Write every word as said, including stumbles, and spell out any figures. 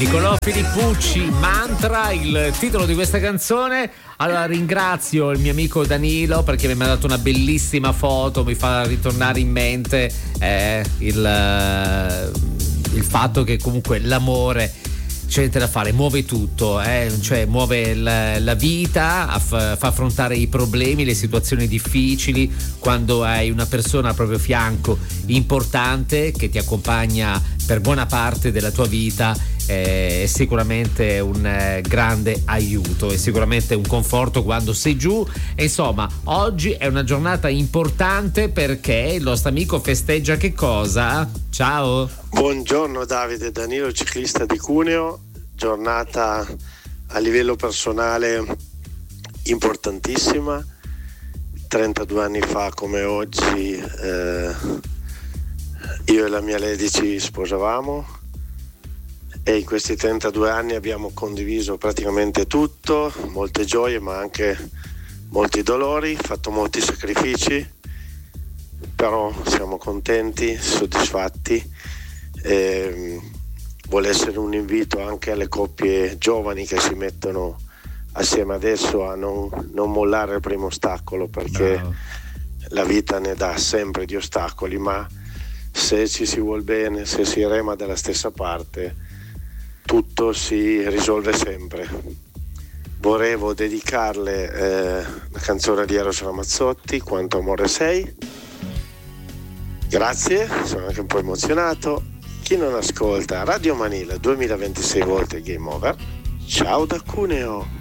Nicolò Filippucci, Mantra, il titolo di questa canzone. Allora ringrazio il mio amico Danilo perché mi ha dato una bellissima foto, mi fa ritornare in mente eh, il, il fatto che comunque l'amore c'è niente da fare, muove tutto, eh? Cioè muove la, la vita, aff- fa affrontare i problemi, le situazioni difficili, quando hai una persona al proprio fianco importante che ti accompagna per buona parte della tua vita. È sicuramente un eh, grande aiuto, è sicuramente un conforto quando sei giù. E insomma, oggi è una giornata importante perché il nostro amico festeggia che cosa? Ciao! Buongiorno Davide, Danilo, ciclista di Cuneo. Giornata a livello personale importantissima. trentadue anni fa come oggi eh, io e la mia Lady ci sposavamo e in questi trentadue anni abbiamo condiviso praticamente tutto, molte gioie ma anche molti dolori, fatto molti sacrifici, però siamo contenti, soddisfatti. E vuole essere un invito anche alle coppie giovani che si mettono assieme adesso a non, non mollare il primo ostacolo, perché Bravo. La vita ne dà sempre di ostacoli, ma se ci si vuol bene, se si rema dalla stessa parte, tutto si risolve sempre. Volevo dedicarle eh, la canzone di Eros Ramazzotti, Quanto amore sei. Grazie, sono anche un po' emozionato. Chi non ascolta Radio Manila duemilaventisei volte Game Over. Ciao da Cuneo.